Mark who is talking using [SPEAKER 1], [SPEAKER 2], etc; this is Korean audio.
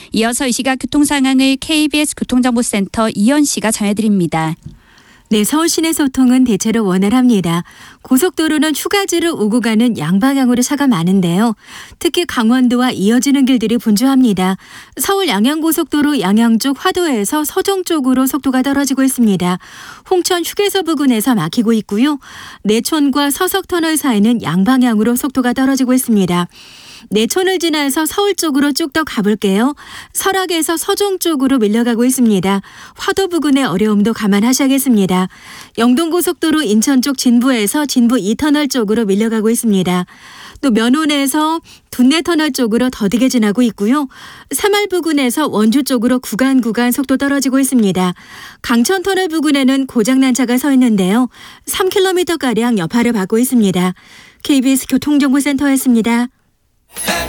[SPEAKER 1] 이어서 이 시각 교통 상황을 KBS 교통정보센터 이현 씨가 전해드립니다.
[SPEAKER 2] 네, 서울 시내 교통은 대체로 원활합니다. 고속도로는 휴가지를 오고 가는 양방향으로 차가 많은데요. 특히 강원도와 이어지는 길들이 분주합니다. 서울 양양고속도로 양양 쪽 화도에서 서종 쪽으로 속도가 떨어지고 있습니다. 홍천 휴게소 부근에서 막히고 있고요. 내촌과 서석터널 사이는 양방향으로 속도가 떨어지고 있습니다. 내촌을 지나서 서울 쪽으로 쭉 더 가볼게요. 설악에서 서종 쪽으로 밀려가고 있습니다. 화도 부근의 어려움도 감안하셔야겠습니다. 영동고속도로 인천 쪽 진부에서 진부 2터널 쪽으로 밀려가고 있습니다. 또 면원에서 둔내터널 쪽으로 더디게 지나고 있고요. 사말 부근에서 원주 쪽으로 구간 속도 떨어지고 있습니다. 강천터널 부근에는 고장난 차가 서 있는데요. 3km가량 여파를 받고 있습니다. KBS 교통정보센터였습니다.